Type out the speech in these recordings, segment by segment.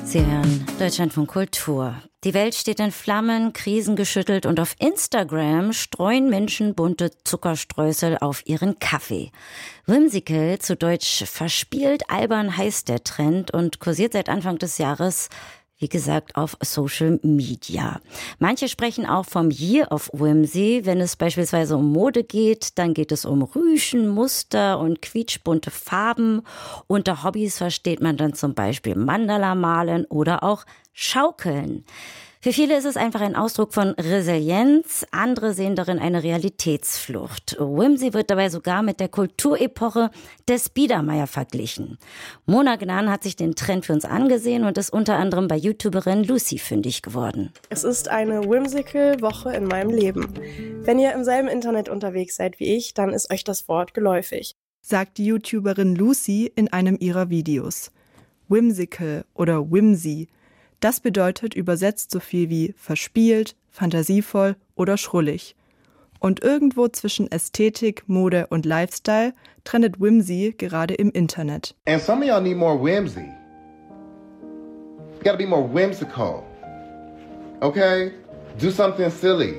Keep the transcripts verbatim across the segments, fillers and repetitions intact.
Sie hören Deutschlandfunk Kultur. Die Welt steht in Flammen, krisengeschüttelt und auf Instagram streuen Menschen bunte Zuckerstreusel auf ihren Kaffee. Whimsical, zu Deutsch verspielt, albern heißt der Trend und kursiert seit Anfang des Jahres, wie gesagt, auf Social Media. Manche sprechen auch vom Year of Whimsy. Wenn es beispielsweise um Mode geht, dann geht es um Rüschen, Muster und quietschbunte Farben. Unter Hobbys versteht man dann zum Beispiel Mandala malen oder auch Schaukeln. Für viele ist es einfach ein Ausdruck von Resilienz, andere sehen darin eine Realitätsflucht. Whimsy wird dabei sogar mit der Kulturepoche des Biedermeier verglichen. Mona Gnan hat sich den Trend für uns angesehen und ist unter anderem bei YouTuberin Lucy fündig geworden. Es ist eine Whimsical-Woche in meinem Leben. Wenn ihr im selben Internet unterwegs seid wie ich, dann ist euch das Wort geläufig, sagt die YouTuberin Lucy in einem ihrer Videos. Whimsical oder Whimsy. Das bedeutet übersetzt so viel wie verspielt, fantasievoll oder schrullig. Und irgendwo zwischen Ästhetik, Mode und Lifestyle trendet Whimsy gerade im Internet. And some of y'all need more whimsy. You gotta be more whimsical. Okay? Do something silly.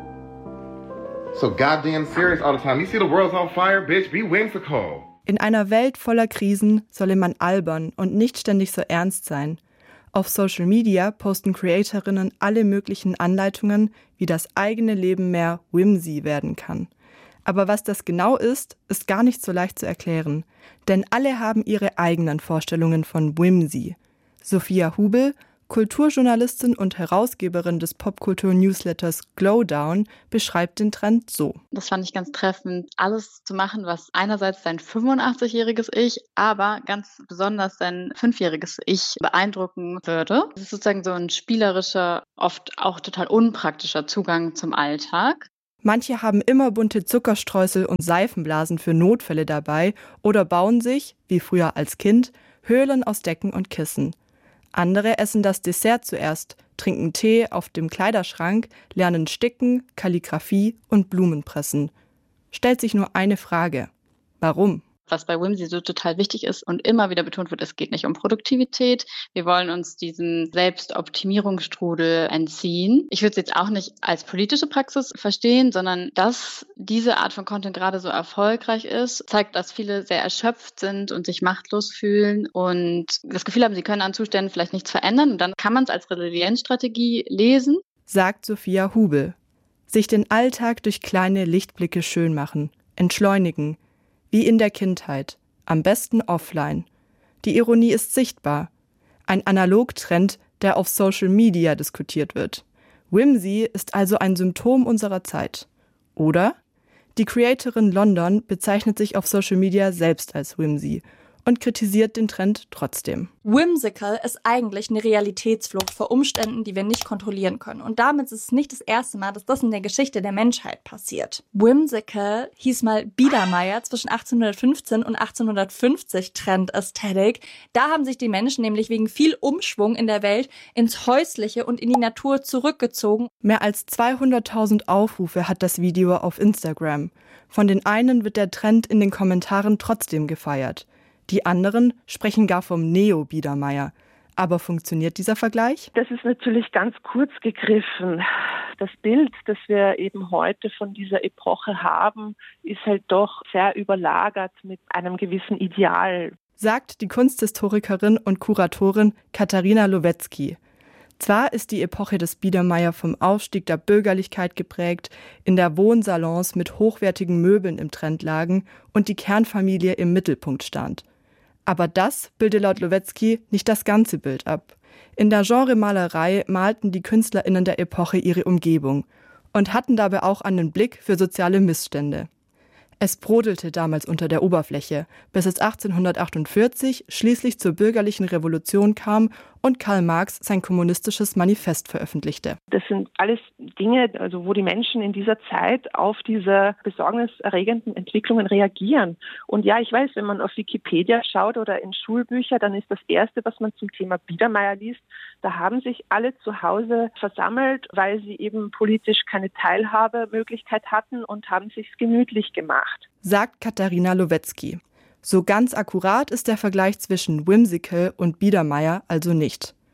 So goddamn serious all the time. You see the world's on fire, bitch? Be whimsical. In einer Welt voller Krisen solle man albern und nicht ständig so ernst sein. Auf Social Media posten Creatorinnen alle möglichen Anleitungen, wie das eigene Leben mehr whimsy werden kann. Aber was das genau ist, ist gar nicht so leicht zu erklären. Denn alle haben ihre eigenen Vorstellungen von whimsy. Sophia Hubel, Kulturjournalistin und Herausgeberin des Popkultur-Newsletters Glowdown, beschreibt den Trend so. Das fand ich ganz treffend, alles zu machen, was einerseits sein fünfundachtzigjähriges Ich, aber ganz besonders sein fünfjähriges Ich beeindrucken würde. Das ist sozusagen so ein spielerischer, oft auch total unpraktischer Zugang zum Alltag. Manche haben immer bunte Zuckerstreusel und Seifenblasen für Notfälle dabei oder bauen sich, wie früher als Kind, Höhlen aus Decken und Kissen. Andere essen das Dessert zuerst, trinken Tee auf dem Kleiderschrank, lernen Sticken, Kalligraphie und Blumenpressen. Stellt sich nur eine Frage: Warum? Was bei Whimsy so total wichtig ist und immer wieder betont wird, es geht nicht um Produktivität. Wir wollen uns diesen Selbstoptimierungsstrudel entziehen. Ich würde es jetzt auch nicht als politische Praxis verstehen, sondern dass diese Art von Content gerade so erfolgreich ist, zeigt, dass viele sehr erschöpft sind und sich machtlos fühlen und das Gefühl haben, sie können an Zuständen vielleicht nichts verändern. Und dann kann man es als Resilienzstrategie lesen, sagt Sophia Hubel. Sich den Alltag durch kleine Lichtblicke schön machen, entschleunigen, wie in der Kindheit, am besten offline. Die Ironie ist sichtbar. Ein Analogtrend, der auf Social Media diskutiert wird. Whimsy ist also ein Symptom unserer Zeit. Oder? Die Creatorin London bezeichnet sich auf Social Media selbst als Whimsy und kritisiert den Trend trotzdem. Whimsical ist eigentlich eine Realitätsflucht vor Umständen, die wir nicht kontrollieren können. Und damit ist es nicht das erste Mal, dass das in der Geschichte der Menschheit passiert. Whimsical hieß mal Biedermeier zwischen achtzehnhundertfünfzehn und achtzehnhundertfünfzig Trend-Ästhetik. Da haben sich die Menschen nämlich wegen viel Umschwung in der Welt ins Häusliche und in die Natur zurückgezogen. Mehr als zweihunderttausend Aufrufe hat das Video auf Instagram. Von den einen wird der Trend in den Kommentaren trotzdem gefeiert. Die anderen sprechen gar vom Neo-Biedermeier. Aber funktioniert dieser Vergleich? Das ist natürlich ganz kurz gegriffen. Das Bild, das wir eben heute von dieser Epoche haben, ist halt doch sehr überlagert mit einem gewissen Ideal, sagt die Kunsthistorikerin und Kuratorin Katharina Lowetzki. Zwar ist die Epoche des Biedermeier vom Aufstieg der Bürgerlichkeit geprägt, in der Wohnsalons mit hochwertigen Möbeln im Trend lagen und die Kernfamilie im Mittelpunkt stand. Aber das bildet laut Lowetzki nicht das ganze Bild ab. In der Genremalerei malten die KünstlerInnen der Epoche ihre Umgebung und hatten dabei auch einen Blick für soziale Missstände. Es brodelte damals unter der Oberfläche, bis es achtzehnhundertachtundvierzig schließlich zur bürgerlichen Revolution kam und Karl Marx sein kommunistisches Manifest veröffentlichte. Das sind alles Dinge, also wo die Menschen in dieser Zeit auf diese besorgniserregenden Entwicklungen reagieren. Und ja, ich weiß, wenn man auf Wikipedia schaut oder in Schulbücher, dann ist das Erste, was man zum Thema Biedermeier liest, da haben sich alle zu Hause versammelt, weil sie eben politisch keine Teilhabemöglichkeit hatten und haben sich's gemütlich gemacht, sagt Katharina Lowetzki. So ganz akkurat ist der Vergleich zwischen Whimsical und Biedermeier also nicht.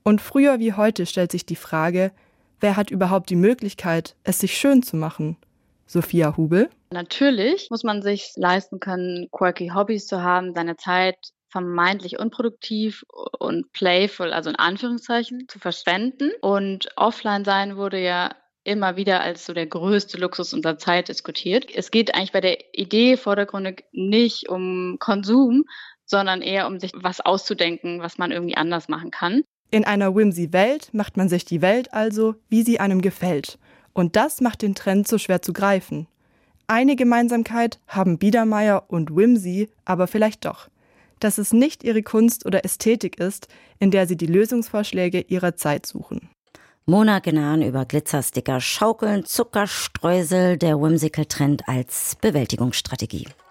Und früher wie heute stellt sich die Frage, wer hat überhaupt die Möglichkeit, es sich schön zu machen? Sophia Hubel? Natürlich muss man sich leisten können, quirky Hobbys zu haben, seine Zeit vermeintlich unproduktiv und playful, also in Anführungszeichen, zu verschwenden. Und offline sein wurde ja immer wieder als so der größte Luxus unserer Zeit diskutiert. Es geht eigentlich bei der Idee vordergründig nicht um Konsum, sondern eher um sich was auszudenken, was man irgendwie anders machen kann. In einer Whimsy-Welt macht man sich die Welt also, wie sie einem gefällt. Und das macht den Trend so schwer zu greifen. Eine Gemeinsamkeit haben Biedermeier und Whimsy aber vielleicht doch. Dass es nicht ihre Kunst oder Ästhetik ist, in der sie die Lösungsvorschläge ihrer Zeit suchen. Mona Genan über Glitzersticker, Schaukeln, Zuckerstreusel, der Whimsical-Trend als Bewältigungsstrategie.